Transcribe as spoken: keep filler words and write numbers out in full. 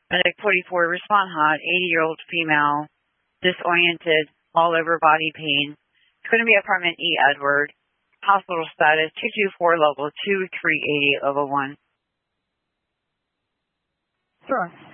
Medic forty-four, respond hot, eighty-year-old female, disoriented, all over body pain. It's going to be apartment E, Edward. Hospital status, two two four, level two, three eighty, level one. Sure.